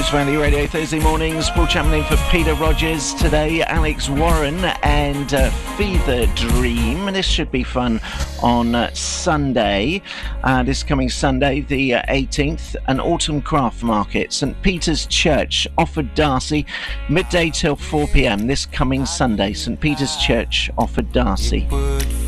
Ribs Valley Radio Thursday mornings. Paul Chapman in for Peter Rogers today. Alex Warren and Fever Dream. This should be fun on Sunday. This coming Sunday, the 18th, an autumn craft market. St Peter's Church, Offord Darcy, midday till 4 p.m. this coming Sunday. St Peter's Church, Offord Darcy.